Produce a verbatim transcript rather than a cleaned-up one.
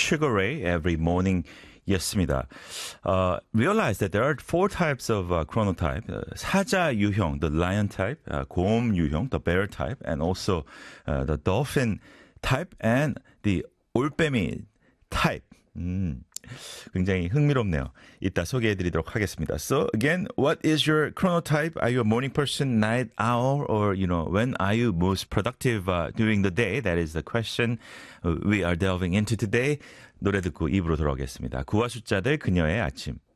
Sugar Ray every morning. 였습니다. Uh, realize that there are four types of uh, chronotype. Uh, 사자 유형, the lion type, uh, 곰 유형, the bear type, and also uh, the dolphin type, and the 올빼미 type. 음, 굉장히 흥미롭네요. 이따 소개해드리도록 하겠습니다. So again, what is your chronotype? Are you a morning person, night owl, or you know, when are you most productive uh, during the day? That is the question we are delving into today. 노래 듣고 입으로 돌아오겠습니다. 구와 숫자들 그녀의 아침.